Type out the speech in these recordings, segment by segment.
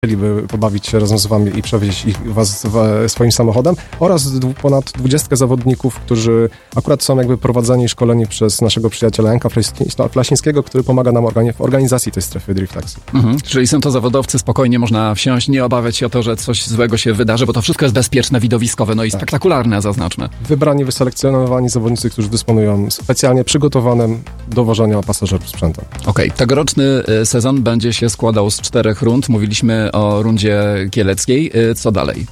chcieliby pobawić się razem z wami i przewieźć was swoim samochodem, oraz ponad 20 zawodników, którzy akurat są jakby prowadzeni i szkoleni przez naszego przyjaciela Janka Flasińskiego, który pomaga nam w organizacji tej strefy Drift Taxi. Czyli są to zawodowcy, spokojnie można wsiąść, nie obawiać się o to, że coś złego się wydarzy, bo to wszystko jest bezpieczne, widowiskowe, no i spektakularne, zaznaczmy. Wybrani, wyselekcjonowani zawodnicy, którzy dysponują specjalnie przygotowanym do wożenia pasażerów sprzętem. Okej, tegoroczny sezon będzie się składał z 4 rund. Mówiliśmy o rundzie kieleckiej. Co dalej?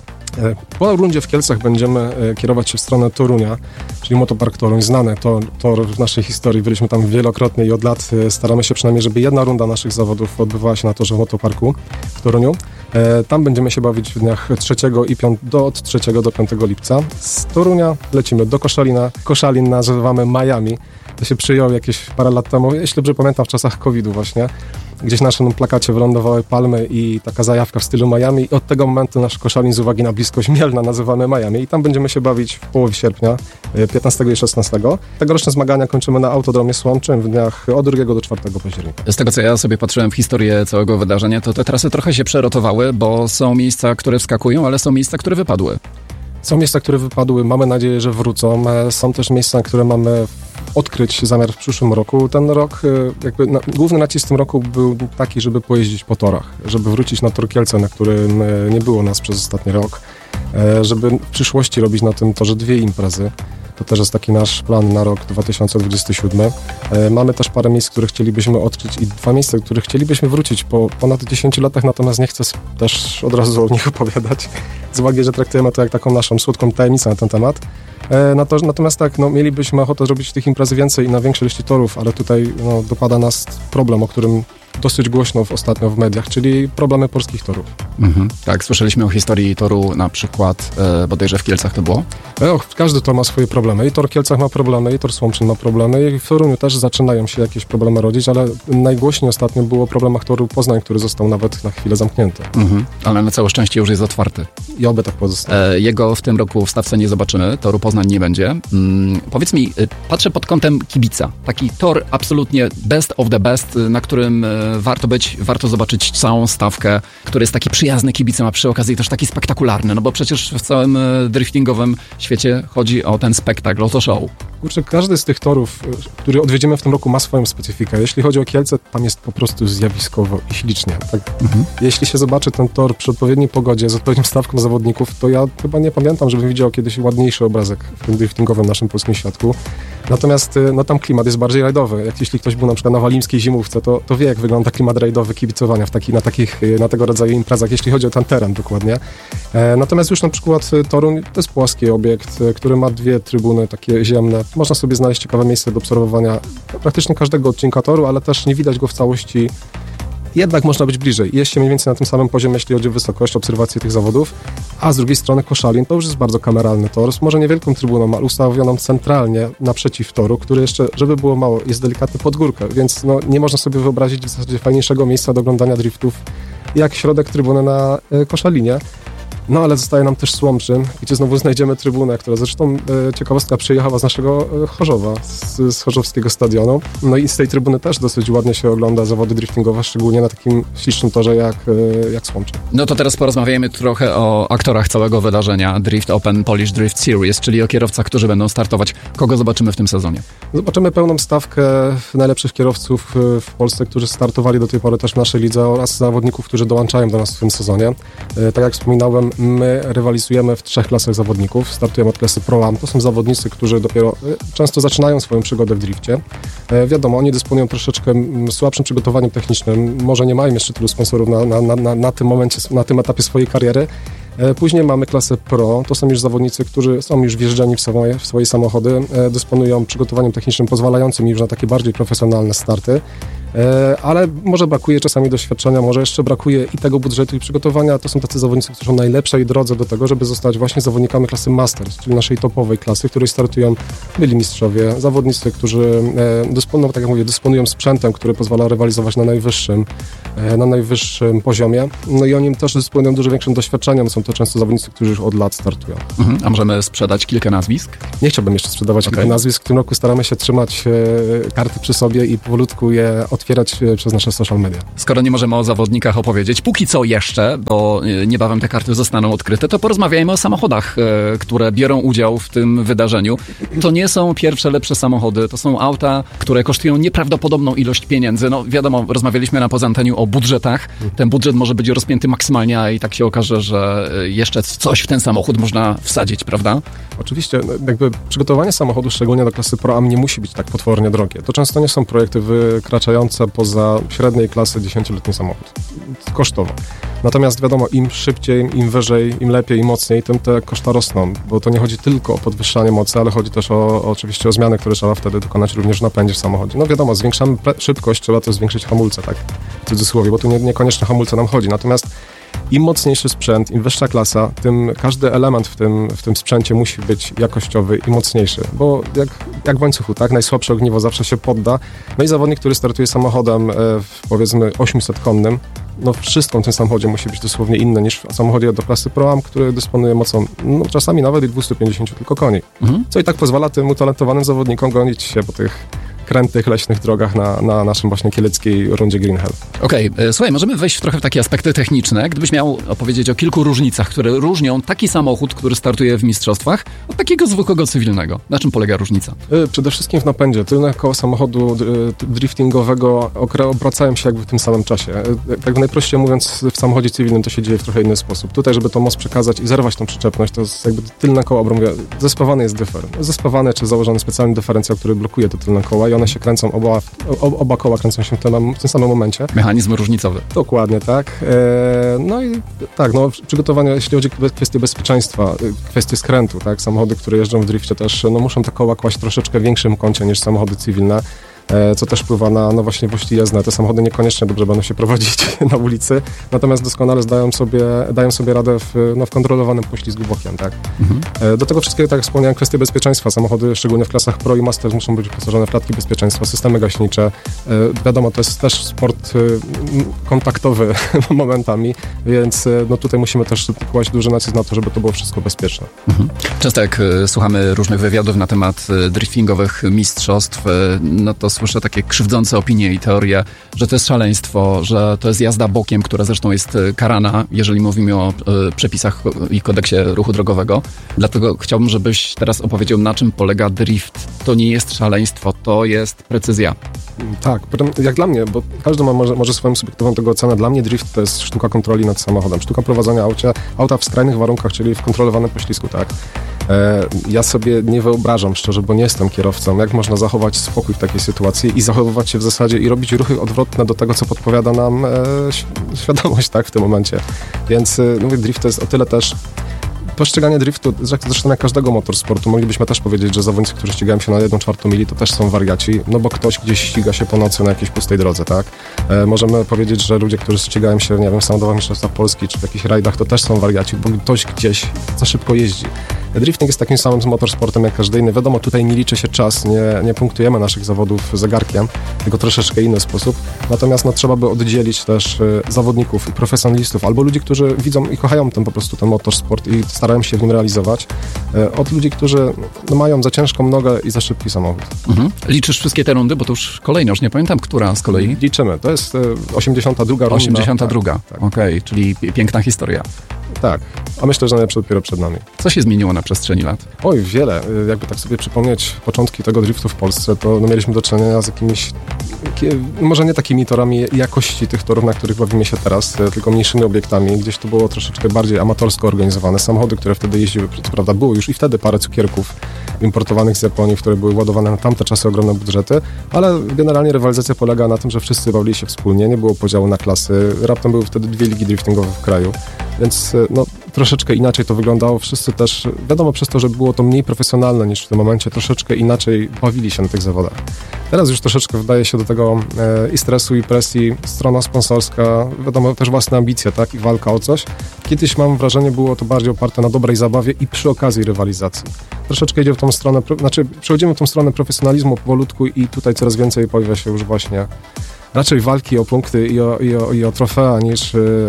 Po rundzie w Kielcach będziemy kierować się w stronę Torunia, czyli Motopark Toruń, znany tor w naszej historii. Byliśmy tam wielokrotnie i od lat staramy się przynajmniej, żeby jedna runda naszych zawodów odbywała się na torze Motoparku w Toruniu. Tam będziemy się bawić w dniach 3 i 5, od 3 do 5 lipca. Z Torunia lecimy do Koszalina. Koszalin nazywamy Miami. To się przyjął jakieś parę lat temu, jeśli dobrze pamiętam, w czasach COVID-u właśnie. Gdzieś na naszym plakacie wylądowały palmy i taka zajawka w stylu Miami. I od tego momentu nasz Koszalin z uwagi na bliskość Mielna nazywamy Miami. I tam będziemy się bawić w połowie sierpnia, 15 i 16. Tegoroczne zmagania kończymy na Autodromie Słomczym w dniach od 2 do 4 października. Z tego, co ja sobie patrzyłem w historię całego wydarzenia, to te trasy trochę się przerotowały, bo są miejsca, które wskakują, ale są miejsca, które wypadły. Są miejsca, które wypadły, mamy nadzieję, że wrócą. Są też miejsca, które mamy odkryć zamiar w przyszłym roku. Ten rok, główny nacisk w tym roku był taki, żeby pojeździć po torach, żeby wrócić na tor Kielce, na którym nie było nas przez ostatni rok, żeby w przyszłości robić na tym torze 2 imprezy. To też jest taki nasz plan na rok 2027. Mamy też parę miejsc, które chcielibyśmy odkryć i 2 miejsca, które chcielibyśmy wrócić po ponad 10 latach, natomiast nie chcę też od razu o nich opowiadać, z uwagi, że traktujemy to jak taką naszą słodką tajemnicę na ten temat. Natomiast tak, mielibyśmy ochotę zrobić tych imprez więcej i na większej ilości torów, ale tutaj dopada nas problem, o którym dosyć głośno ostatnio w mediach, czyli problemy polskich torów. Tak, słyszeliśmy o historii toru, na przykład bodajże w Kielcach to było? Każdy tor ma swoje problemy. I tor w Kielcach ma problemy, i tor Słomczyn ma problemy, i w Toruniu też zaczynają się jakieś problemy rodzić, ale najgłośniej ostatnio było o problemach toru Poznań, który został nawet na chwilę zamknięty. Ale na całe szczęście już jest otwarty. I oby tak pozostało. Jego w tym roku w stawce nie zobaczymy, toru Poznań nie będzie. Powiedz mi, patrzę pod kątem kibica. Taki tor absolutnie best of the best, na którym warto zobaczyć całą stawkę, który jest taki przyjazny kibicem, a przy okazji też taki spektakularny, no bo przecież w całym driftingowym świecie chodzi o ten spektakl, o to show. Kurczę, każdy z tych torów, który odwiedzimy w tym roku, ma swoją specyfikę. Jeśli chodzi o Kielce, tam jest po prostu zjawiskowo i ślicznie. Tak? Jeśli się zobaczy ten tor przy odpowiedniej pogodzie, z odpowiednim stawką zawodników, to ja chyba nie pamiętam, żebym widział kiedyś ładniejszy obrazek w tym driftingowym naszym polskim świadku. Natomiast tam klimat jest bardziej rajdowy. Jeśli ktoś był na przykład na walimskiej zimówce, to wie, jak wygląda klimat rajdowy kibicowania na tego rodzaju imprezach, jeśli chodzi o ten teren dokładnie. Natomiast już na przykład Toruń to jest płaski obiekt, który ma 2 trybuny takie ziemne. Można sobie znaleźć ciekawe miejsce do obserwowania praktycznie każdego odcinka toru, ale też nie widać go w całości. Jednak można być bliżej. Jest się mniej więcej na tym samym poziomie, jeśli chodzi o wysokość obserwacji tych zawodów. A z drugiej strony Koszalin to już jest bardzo kameralny tor, z może niewielką trybuną, ale ustawioną centralnie naprzeciw toru, który jeszcze, żeby było mało, jest delikatny pod górkę, więc nie można sobie wyobrazić w zasadzie fajniejszego miejsca do oglądania driftów jak środek trybuny na Koszalinie. Ale zostaje nam też Słomczyn, gdzie znowu znajdziemy trybunę, która zresztą ciekawostka przyjechała z naszego Chorzowa, z chorzowskiego stadionu. No i z tej trybuny też dosyć ładnie się ogląda zawody driftingowe, szczególnie na takim ślicznym torze jak Słomczyn. No to teraz porozmawiajmy trochę o aktorach całego wydarzenia Drift Open Polish Drift Series, czyli o kierowcach, którzy będą startować. Kogo zobaczymy w tym sezonie? Zobaczymy pełną stawkę najlepszych kierowców w Polsce, którzy startowali do tej pory też w naszej lidze, oraz zawodników, którzy dołączają do nas w tym sezonie. Tak jak wspominałem, my rywalizujemy w 3 klasach zawodników. Startujemy od klasy Pro-Am. To są zawodnicy, którzy dopiero często zaczynają swoją przygodę w drifcie. Wiadomo, oni dysponują troszeczkę słabszym przygotowaniem technicznym. Może nie mają jeszcze tylu sponsorów na tym momencie, na tym etapie swojej kariery. Później mamy klasę Pro. To są już zawodnicy, którzy są już wjeżdżeni w swoje samochody, dysponują przygotowaniem technicznym pozwalającym już na takie bardziej profesjonalne starty. Ale może brakuje czasami doświadczenia, może jeszcze brakuje i tego budżetu i przygotowania. To są tacy zawodnicy, którzy są na najlepszej drodze do tego, żeby zostać właśnie zawodnikami klasy Masters, czyli naszej topowej klasy, w której startują byli mistrzowie, zawodnicy, którzy dysponują sprzętem, który pozwala rywalizować na najwyższym poziomie. No i oni też dysponują dużo większym doświadczeniem. Są to często zawodnicy, którzy już od lat startują. A możemy sprzedać kilka nazwisk? Nie chciałbym jeszcze sprzedawać kilka nazwisk. W tym roku staramy się trzymać karty przy sobie i powolutku je otwierać przez nasze social media. Skoro nie możemy o zawodnikach opowiedzieć, póki co jeszcze, bo niebawem te karty zostaną odkryte, to porozmawiajmy o samochodach, które biorą udział w tym wydarzeniu. To nie są pierwsze, lepsze samochody, to są auta, które kosztują nieprawdopodobną ilość pieniędzy. No wiadomo, rozmawialiśmy na pozanteniu o budżetach. Ten budżet może być rozpięty maksymalnie, a i tak się okaże, że jeszcze coś w ten samochód można wsadzić, prawda? Oczywiście, jakby przygotowanie samochodu, szczególnie do klasy Pro Am, nie musi być tak potwornie drogie. To często nie są projekty wykraczające poza średniej klasy 10-letni samochód. Kosztowo. Natomiast wiadomo, im szybciej, im wyżej, im lepiej, im mocniej, tym te koszta rosną, bo to nie chodzi tylko o podwyższanie mocy, ale chodzi też oczywiście o zmiany, które trzeba wtedy dokonać również w napędzie w samochodzie. No wiadomo, zwiększamy szybkość, trzeba też zwiększyć hamulce, tak? W cudzysłowie, bo tu niekoniecznie hamulce nam chodzi. Natomiast im mocniejszy sprzęt, im wyższa klasa, tym każdy element w tym sprzęcie musi być jakościowy i mocniejszy, bo jak w łańcuchu, tak? Najsłabsze ogniwo zawsze się podda. No i zawodnik, który startuje samochodem powiedzmy 800-konnym, no wszystko w tym samochodzie musi być dosłownie inne niż w samochodzie do klasy Pro Am, który dysponuje mocą, no czasami nawet i 250 tylko koni. Co i tak pozwala tym utalentowanym zawodnikom gonić się po tych krętych, leśnych drogach na naszym właśnie kieleckiej rundzie Green Hell. Okej, słuchaj, możemy wejść trochę w takie aspekty techniczne. Gdybyś miał opowiedzieć o kilku różnicach, które różnią taki samochód, który startuje w mistrzostwach, od takiego zwykłego cywilnego. Na czym polega różnica? Przede wszystkim w napędzie. Tylne koła samochodu driftingowego obracają się jakby w tym samym czasie. Tak najprościej mówiąc, w samochodzie cywilnym to się dzieje w trochę inny sposób. Tutaj, żeby to moc przekazać i zerwać tą przyczepność, to jest jakby tylne koło obrąbia. Zespawany jest dyfer. Zespawany czy założony specjalny dyferencjał, który blokuje te tylne koła i one się kręcą, oba koła kręcą się w tym samym momencie. Mechanizm różnicowy. Dokładnie, tak. No i tak, no przygotowania, jeśli chodzi o kwestie bezpieczeństwa, kwestie skrętu, tak, samochody, które jeżdżą w drifcie też, no muszą te koła kłaść w troszeczkę większym kącie niż samochody cywilne, co też wpływa na właśnie włości jezdne. Te samochody niekoniecznie dobrze będą się prowadzić na ulicy, natomiast doskonale dają sobie radę w kontrolowanym poślizgu bokiem, tak. Do tego wszystkiego, tak jak wspomniałem, kwestie bezpieczeństwa. Samochody, szczególnie w klasach Pro i Master, muszą być wyposażone w klatki bezpieczeństwa, systemy gaśnicze. Wiadomo, to jest też sport kontaktowy momentami, więc no tutaj musimy też kłaść duży nacisk na to, żeby to było wszystko bezpieczne. Często jak słuchamy różnych wywiadów na temat driftingowych mistrzostw, no to słyszę takie krzywdzące opinie i teorie, że to jest szaleństwo, że to jest jazda bokiem, która zresztą jest karana, jeżeli mówimy o przepisach i kodeksie ruchu drogowego. Dlatego chciałbym, żebyś teraz opowiedział, na czym polega drift. To nie jest szaleństwo, to jest precyzja. Tak, jak dla mnie, bo każdy ma może swoją subiektywną tego ocenę. Dla mnie drift to jest sztuka kontroli nad samochodem, sztuka prowadzenia auta w skrajnych warunkach, czyli w kontrolowanym poślizgu, tak. Ja sobie nie wyobrażam, szczerze, bo nie jestem kierowcą, jak można zachować spokój w takiej sytuacji i zachowywać się w zasadzie i robić ruchy odwrotne do tego, co podpowiada nam świadomość, tak, w tym momencie. Więc mówię, drift to jest o tyle też postrzeganie driftu, zresztą jak każdego motorsportu, moglibyśmy też powiedzieć, że zawodnicy, którzy ścigają się na 1/4 mili, to też są wariaci, no bo ktoś gdzieś ściga się po nocy na jakiejś pustej drodze, tak? Możemy powiedzieć, że ludzie, którzy ścigają się, nie wiem, w samochodach mistrzostwa Polski czy w jakichś rajdach, to też są wariaci, bo ktoś gdzieś za szybko jeździ. Drifting jest takim samym motorsportem jak każdy inny. Wiadomo, tutaj nie liczy się czas, nie punktujemy naszych zawodów zegarkiem, tylko troszeczkę inny sposób. Natomiast no, trzeba by oddzielić też zawodników i profesjonalistów, albo ludzi, którzy widzą i kochają po prostu ten motorsport i starają się w nim realizować, od ludzi, którzy no, mają za ciężką nogę i za szybki samochód. Liczysz wszystkie te rundy, bo to już kolejność, nie pamiętam, która z kolei? Liczymy, to jest 82 runda. 82, tak. Okej, czyli piękna historia. Tak, a myślę, że dopiero przed nami. Co się zmieniło na przestrzeni lat? Oj, wiele. Jakby tak sobie przypomnieć początki tego driftu w Polsce, to no, mieliśmy do czynienia z jakimiś, może nie takimi torami jakości tych torów, na których bawimy się teraz, tylko mniejszymi obiektami. Gdzieś to było troszeczkę bardziej amatorsko organizowane. Samochody, które wtedy jeździły, co prawda było już i wtedy parę cukierków importowanych z Japonii, które były ładowane na tamte czasy ogromne budżety, ale generalnie rywalizacja polega na tym, że wszyscy bawili się wspólnie, nie było podziału na klasy. Raptem były wtedy 2 ligi driftingowe w kraju, więc no, troszeczkę inaczej to wyglądało. Wszyscy też, wiadomo, przez to, że było to mniej profesjonalne niż w tym momencie, troszeczkę inaczej bawili się na tych zawodach. Teraz już troszeczkę wdaje się do tego i stresu, i presji, strona sponsorska, wiadomo, też własne ambicje, tak, i walka o coś. Kiedyś, mam wrażenie, było to bardziej oparte na dobrej zabawie i przy okazji rywalizacji. Troszeczkę idzie w tą stronę, przechodzimy w tą stronę profesjonalizmu powolutku i tutaj coraz więcej pojawia się już właśnie raczej walki o punkty i o trofea niż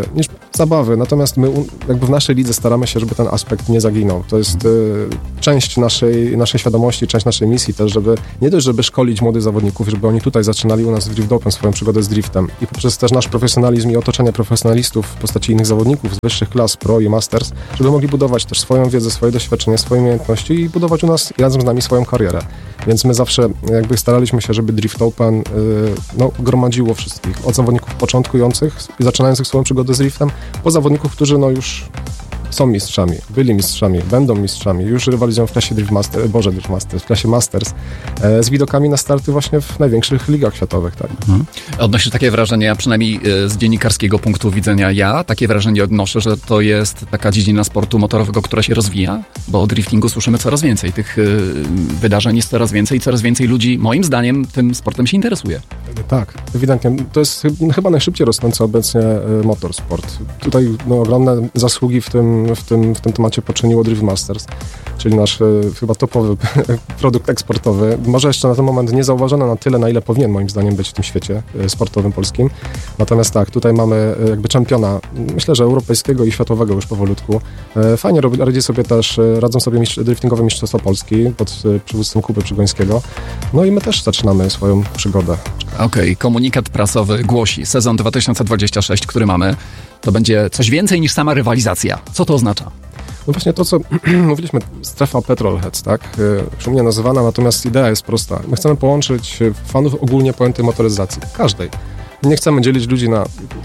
zabawy, natomiast my jakby w naszej lidze staramy się, żeby ten aspekt nie zaginął. To jest część naszej świadomości, część naszej misji też, żeby nie dość, żeby szkolić młodych zawodników, żeby oni tutaj zaczynali u nas w Drift Open swoją przygodę z driftem i poprzez też nasz profesjonalizm i otoczenie profesjonalistów w postaci innych zawodników z wyższych klas, pro i masters, żeby mogli budować też swoją wiedzę, swoje doświadczenie, swoje umiejętności i budować u nas i razem z nami swoją karierę. Więc my zawsze jakby staraliśmy się, żeby Drift Open gromadziło wszystkich, od zawodników początkujących i zaczynających swoją przygodę z driftem, po zawodników, którzy są mistrzami, byli mistrzami, będą mistrzami, już rywalizują w klasie w klasie Masters, z widokami na starty właśnie w największych ligach światowych, tak. Odnosisz takie wrażenie, ja przynajmniej z dziennikarskiego punktu widzenia takie wrażenie odnoszę, że to jest taka dziedzina sportu motorowego, która się rozwija, bo o driftingu słyszymy coraz więcej, tych wydarzeń jest coraz więcej i coraz więcej ludzi, moim zdaniem, tym sportem się interesuje. Tak, ewidentnie. To jest chyba najszybciej rosnący obecnie motorsport. Tutaj ogromne zasługi w tym temacie poczyniło Drift Masters, czyli nasz chyba topowy produkt eksportowy. Może jeszcze na ten moment nie zauważony na tyle, na ile powinien moim zdaniem być w tym świecie sportowym polskim. Natomiast tak, tutaj mamy jakby czempiona, myślę, że europejskiego i światowego już powolutku. Fajnie radzą sobie driftingowe mistrzostwa Polski pod przywództwem Kuby Przygońskiego. No i my też zaczynamy swoją przygodę. Okej, komunikat prasowy głosi, sezon 2026, który mamy, to będzie coś więcej niż sama rywalizacja. Co to oznacza? No właśnie to, co mówiliśmy, strefa Petrolheads, tak? Szumnie nazywana, natomiast idea jest prosta. My chcemy połączyć fanów ogólnie pojętej motoryzacji, każdej. Nie chcemy dzielić ludzi na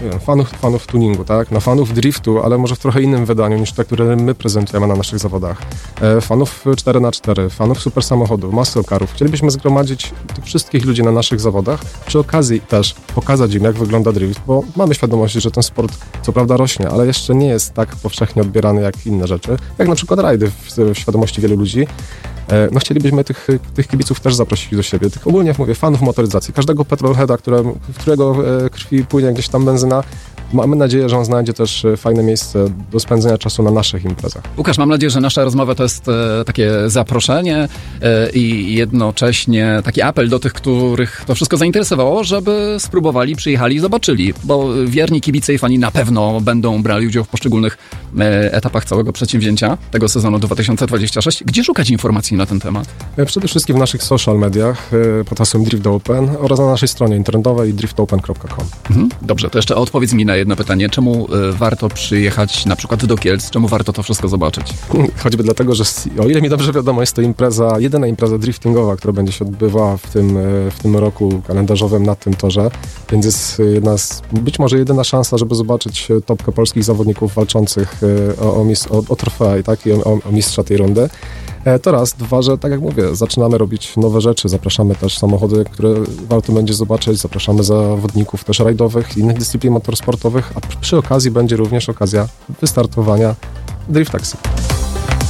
fanów tuningu, tak? Na fanów driftu, ale może w trochę innym wydaniu niż te, które my prezentujemy na naszych zawodach. Fanów 4x4, fanów super samochodów, muscle carów. Chcielibyśmy zgromadzić tych wszystkich ludzi na naszych zawodach, przy okazji też pokazać im, jak wygląda drift, bo mamy świadomość, że ten sport co prawda rośnie, ale jeszcze nie jest tak powszechnie odbierany jak inne rzeczy, jak na przykład rajdy w świadomości wielu ludzi. No chcielibyśmy tych kibiców też zaprosić do siebie, tych ogólnie, jak mówię, fanów motoryzacji, każdego petrolheada, w którego krwi płynie gdzieś tam benzyna. Mamy nadzieję, że on znajdzie też fajne miejsce do spędzenia czasu na naszych imprezach. Łukasz, mam nadzieję, że nasza rozmowa to jest takie zaproszenie i jednocześnie taki apel do tych, których to wszystko zainteresowało, żeby spróbowali, przyjechali i zobaczyli, bo wierni kibice i fani na pewno będą brali udział w poszczególnych etapach całego przedsięwzięcia tego sezonu 2026. Gdzie szukać informacji na ten temat? Przede wszystkim w naszych social mediach pod hasłem Drift Open oraz na naszej stronie internetowej driftopen.com. Dobrze, to jeszcze odpowiedz mi na jedno pytanie. Czemu warto przyjechać na przykład do Kielc? Czemu warto to wszystko zobaczyć? Choćby dlatego, że o ile mi dobrze wiadomo, jest to jedyna impreza driftingowa, która będzie się odbywała w tym roku kalendarzowym na tym torze, więc jest być może jedyna szansa, żeby zobaczyć topkę polskich zawodników walczących o trofea, tak, i o mistrza tej rundy. To raz. Dwa, że tak jak mówię, zaczynamy robić nowe rzeczy, zapraszamy też samochody, które warto będzie zobaczyć, zapraszamy zawodników też rajdowych, innych dyscyplin motorsportowych, a przy okazji będzie również okazja wystartowania Drift Taxi.